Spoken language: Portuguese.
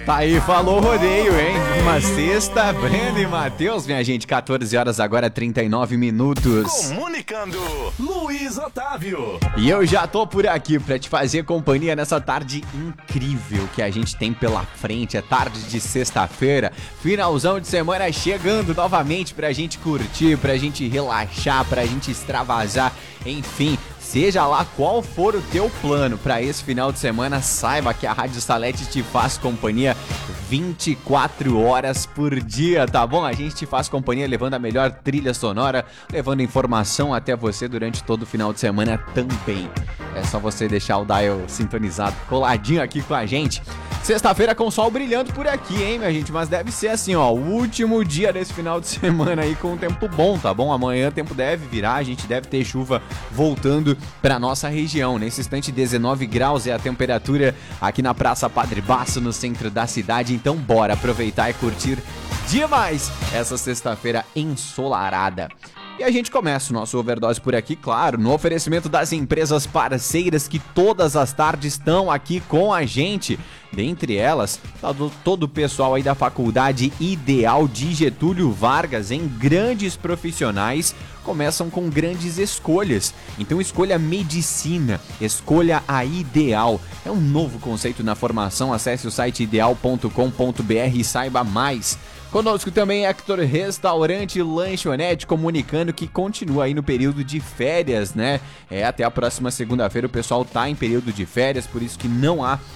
Tá aí, falou rodeio, hein? Uma sexta, Breno e Matheus, minha gente, 14 horas agora, 39 minutos. Comunicando, Luiz Otávio. E eu já tô por aqui pra te fazer companhia nessa tarde incrível que a gente tem pela frente. É tarde de sexta-feira, finalzão de semana chegando novamente pra gente curtir, pra gente relaxar, pra gente extravasar, enfim. Seja lá qual for o teu plano para esse final de semana, saiba que a Rádio Salete te faz companhia 24 horas por dia, tá bom? A gente te faz companhia levando a melhor trilha sonora, levando informação até você durante todo o final de semana também. É só você deixar o dial sintonizado, coladinho aqui com a gente. Sexta-feira com sol brilhando por aqui, hein, minha gente? Mas deve ser assim, ó, o último dia desse final de semana aí com um tempo bom, tá bom? Amanhã o tempo deve virar, a gente deve ter chuva voltando pra nossa região. Nesse instante, 19 graus é a temperatura aqui na Praça Padre Basso, no centro da cidade. Então, bora aproveitar e curtir demais essa sexta-feira ensolarada. E a gente começa o nosso Overdose por aqui, claro, no oferecimento das empresas parceiras que todas as tardes estão aqui com a gente. Dentre elas, todo o pessoal aí da Faculdade Ideal de Getúlio Vargas, em grandes profissionais, começam com grandes escolhas. Então escolha medicina, escolha a Ideal. É um novo conceito na formação, acesse o site ideal.com.br e saiba mais. Conosco também Hector Restaurante e Lanchonete, comunicando que continua aí no período de férias, né? Até a próxima segunda-feira o pessoal tá em período de férias, por isso que não há